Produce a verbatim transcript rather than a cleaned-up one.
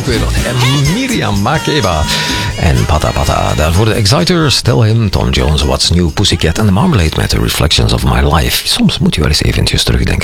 rockwereld. En Miriam Makeba en Pata Pata. Daarvoor de Exciters, Tell Him, Tom Jones, What's New, Pussycat en The Marmalade met The Reflections of My Life. Soms moet je wel eens eventjes terugdenken